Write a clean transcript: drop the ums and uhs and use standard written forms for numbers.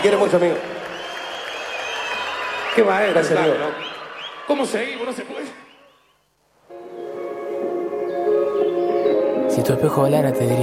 quiere mucho, amigo. Qué maestro, Gracias, claro, amigo. ¿no? ¿Cómo seguimos? No se puede. Si tu espejo hablara te diría